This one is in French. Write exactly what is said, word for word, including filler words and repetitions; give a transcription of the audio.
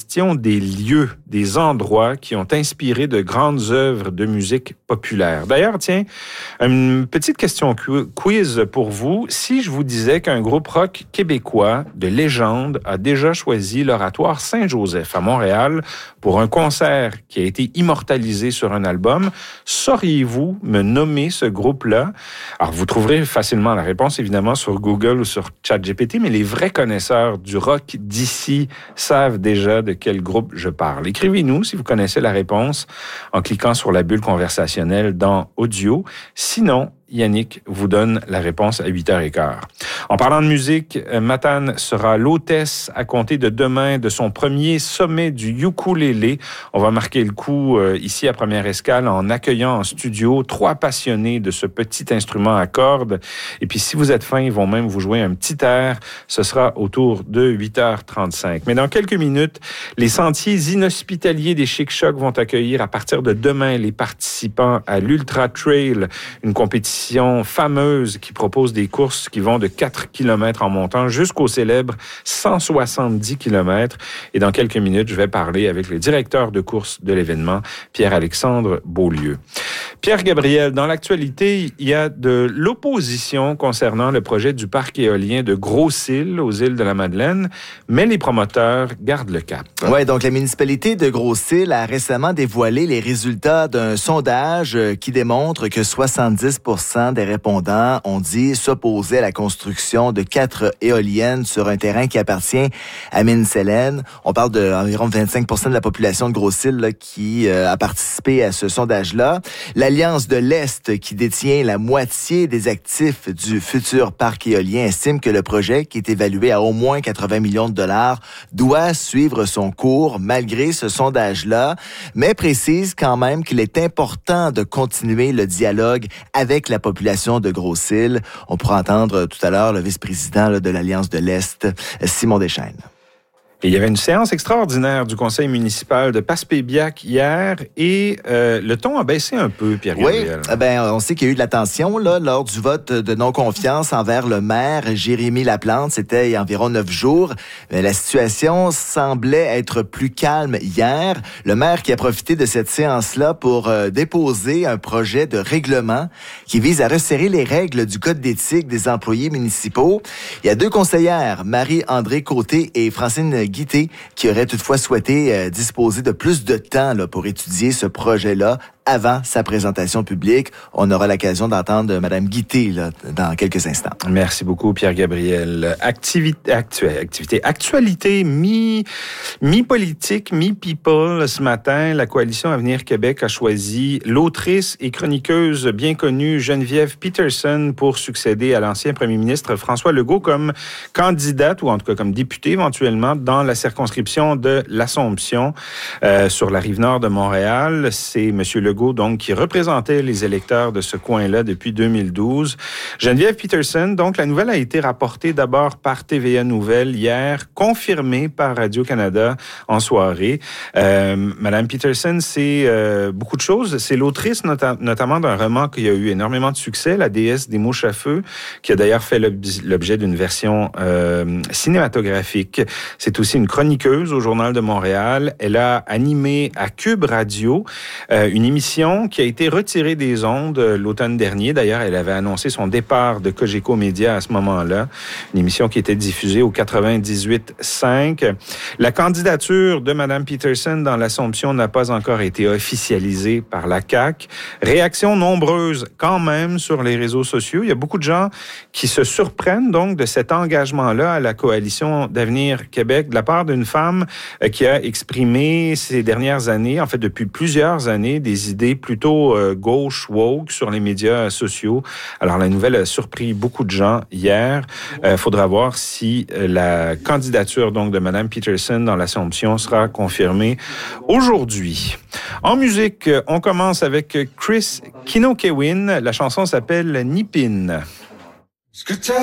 question des lieux, des endroits qui ont inspiré de grandes œuvres de musique populaire. D'ailleurs, tiens, une petite question quiz pour vous. Si je vous disais qu'un groupe rock québécois de légende a déjà choisi l'Oratoire Saint-Joseph à Montréal pour un concert qui a été immortalisé sur un album, sauriez-vous me nommer ce groupe-là? Alors, vous trouverez facilement la réponse, évidemment, sur Google ou sur ChatGPT, mais les vrais connaisseurs du rock d'ici savent déjà de quel groupe je parle. Écrivez-nous si vous connaissez la réponse en cliquant sur la bulle conversationnelle dans Audio. Sinon, Yannick vous donne la réponse à huit heures quinze. En parlant de musique, Matane sera l'hôtesse à compter de demain de son premier sommet du ukulélé. On va marquer le coup euh, ici à Première Escale en accueillant en studio trois passionnés de ce petit instrument à cordes. Et puis si vous êtes fins, ils vont même vous jouer un petit air. Ce sera autour de huit heures trente-cinq. Mais dans quelques minutes, les sentiers inhospitaliers des Chic Chocs vont accueillir à partir de demain les participants à l'Ultra Trail, une compétition fameuse qui propose des courses qui vont de quatre kilomètres en montant jusqu'au célèbre cent soixante-dix kilomètres. Et dans quelques minutes, je vais parler avec le directeur de course de l'événement, Pierre-Alexandre Beaulieu. Pierre Gabriel, dans l'actualité, il y a de l'opposition concernant le projet du parc éolien de Gros-Île aux îles de la Madeleine, mais les promoteurs gardent le cap. Oui, donc la municipalité de Gros-Île a récemment dévoilé les résultats d'un sondage qui démontre que soixante-dix pour cent des répondants ont dit s'opposer à la construction de quatre éoliennes sur un terrain qui appartient à Mines-Hélène. On parle d'environ vingt-cinq pour cent de la population de Gros-Île là, qui euh, a participé à ce sondage-là. L'Alliance de l'Est, qui détient la moitié des actifs du futur parc éolien, estime que le projet, qui est évalué à au moins quatre-vingts millions de dollars, doit suivre son cours malgré ce sondage-là, mais précise quand même qu'il est important de continuer le dialogue avec la population de Gros-Île. On pourra entendre tout à l'heure le vice-président là, de l'Alliance de l'Est, Simon Deschênes. Et il y avait une séance extraordinaire du conseil municipal de Passepébiac hier et euh, le ton a baissé un peu, Pierre-Gabriel. Oui, ben, on sait qu'il y a eu de la tension là, lors du vote de non-confiance envers le maire Jérémy Laplante. C'était il y a environ neuf jours. Mais la situation semblait être plus calme hier. Le maire qui a profité de cette séance-là pour euh, déposer un projet de règlement qui vise à resserrer les règles du code d'éthique des employés municipaux. Il y a deux conseillères, Marie-André Côté et Francine Guité, qui aurait toutefois souhaité euh, disposer de plus de temps là, pour étudier ce projet-là avant sa présentation publique. On aura l'occasion d'entendre Mme Guité là, dans quelques instants. Merci beaucoup, Pierre-Gabriel. Activité, actu- activité, actualité mi, mi-politique, mi-people. Ce matin, la Coalition Avenir Québec a choisi l'autrice et chroniqueuse bien connue Geneviève Peterson pour succéder à l'ancien premier ministre François Legault comme candidate, ou en tout cas comme députée éventuellement, dans la circonscription de l'Assomption euh, sur la rive nord de Montréal. C'est M. Legault donc, qui représentait les électeurs de ce coin-là depuis deux mille douze. Geneviève Peterson, donc, la nouvelle a été rapportée d'abord par T V A Nouvelles hier, confirmée par Radio-Canada en soirée. Euh, Madame Peterson, c'est euh, beaucoup de choses. C'est l'autrice nota- notamment d'un roman qui a eu énormément de succès, La déesse des mouches à feu, qui a d'ailleurs fait l'objet, l'objet d'une version euh, cinématographique. C'est aussi une chroniqueuse au Journal de Montréal. Elle a animé à Cube Radio euh, une émission qui a été retirée des ondes l'automne dernier. D'ailleurs, elle avait annoncé son départ de Cogeco Média à ce moment-là. Une émission qui était diffusée au quatre-vingt-dix-huit cinq. La candidature de Mme Peterson dans l'Assomption n'a pas encore été officialisée par la C A Q. Réactions nombreuses quand même sur les réseaux sociaux. Il y a beaucoup de gens qui se surprennent donc de cet engagement-là à la Coalition d'Avenir Québec de la part d'une femme qui a exprimé ces dernières années, en fait depuis plusieurs années, des idées plutôt euh, gauche, woke sur les médias sociaux. Alors, la nouvelle a surpris beaucoup de gens hier. Il euh, faudra voir si euh, la candidature donc de Mme Peterson dans l'Assomption sera confirmée aujourd'hui. En musique, on commence avec Chris Kinokewin. La chanson s'appelle Nipin.